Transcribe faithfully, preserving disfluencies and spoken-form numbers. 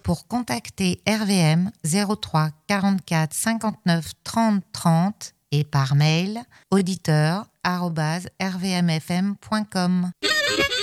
Pour contacter R V M, zéro trois quarante-quatre cinquante-neuf trente trente et par mail auditeur arobase r v m f m point com.